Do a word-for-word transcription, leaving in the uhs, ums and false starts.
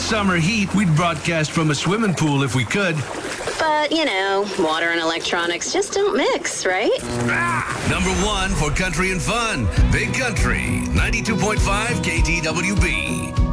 summer heat, we'd broadcast from a swimming pool if we could. But, you know, water and electronics just don't mix, right? Ah, number one for country and fun. Big Country, ninety-two point five K T W B.